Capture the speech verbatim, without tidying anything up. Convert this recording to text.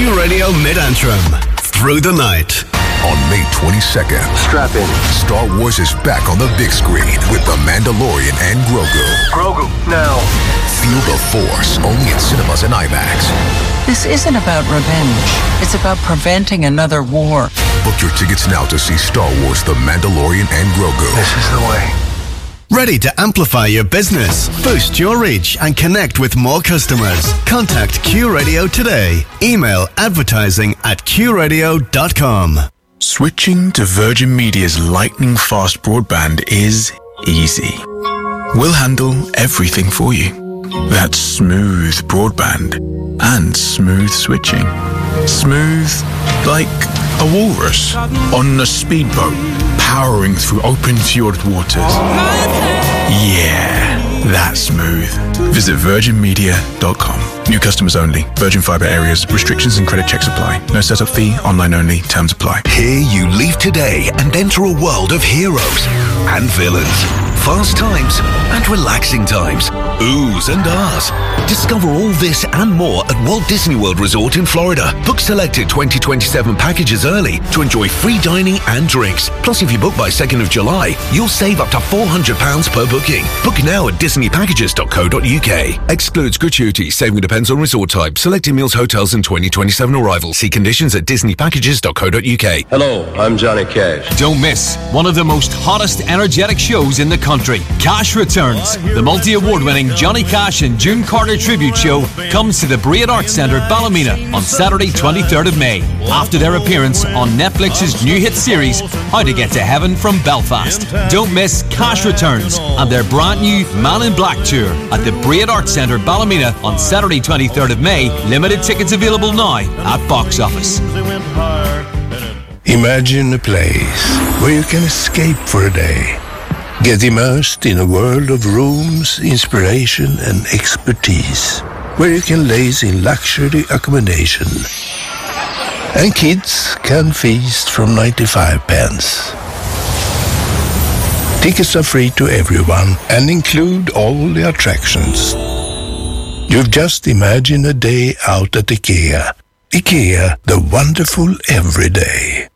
Q Radio Mid-Antrim. Through the night. On May twenty-second, strap in. Star Wars is back on the big screen with The Mandalorian and Grogu. Grogu, now. Feel the Force, only in cinemas and IMAX. This isn't about revenge. It's about preventing another war. Book your tickets now to see Star Wars The Mandalorian and Grogu. This is the way. Ready to amplify your business, boost your reach, and connect with more customers? Contact Q Radio today. Email advertising at q radio dot com. Switching to Virgin Media's lightning-fast broadband is easy. We'll handle everything for you. That's smooth broadband and smooth switching. Smooth like a walrus on a speedboat powering through open fjord waters. Yeah, that's smooth. Visit virgin media dot com. New customers only. Virgin Fibre areas. Restrictions and credit checks apply. No setup fee. Online only. Terms apply. Here you leave today and enter a world of heroes and villains. Fast times and relaxing times. Oohs and ahs. Discover all this and more at Walt Disney World Resort in Florida. Book selected twenty twenty-seven packages early to enjoy free dining and drinks. Plus, if you book by second of July, you'll save up to four hundred pounds per booking. Book now at disney packages dot co dot uk. Excludes gratuity. Saving depends on resort type. Selected meals, hotels and twenty twenty-seven arrival. See conditions at disney packages dot co dot uk. Hello, I'm Johnny Cash. Don't miss one of the most hottest, energetic shows in the country. Cash Returns. The multi-award-winning Johnny Cash and June Carter tribute show comes to the Breed Arts Centre, Ballymena on Saturday, twenty-third of May. After their appearance on Netflix's new hit series, How to Get to Heaven from Belfast. Don't miss Cash Returns and their brand new Man in Black tour at the Breed Arts Centre, Ballymena on Saturday, twenty-third of May. Limited tickets available now at Box Office. Imagine a place where you can escape for a day. Get immersed in a world of rooms, inspiration and expertise, where you can laze in luxury accommodation. And kids can feast from ninety-five pence. Tickets are free to everyone and include all the attractions. You've just imagined a day out at IKEA. IKEA, the wonderful everyday.